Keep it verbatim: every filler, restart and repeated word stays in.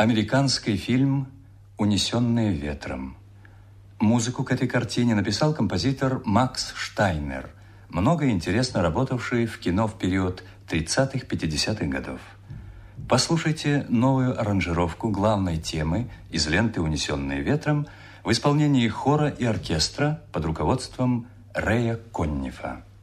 Американский фильм «Унесенные ветром». Музыку к этой картине написал композитор Макс Штайнер, много интересно работавший в кино в период тридцатых-пятидесятых годов. Послушайте новую аранжировку главной темы из ленты «Унесенные ветром» в исполнении хора и оркестра под руководством Рэя Коннифа.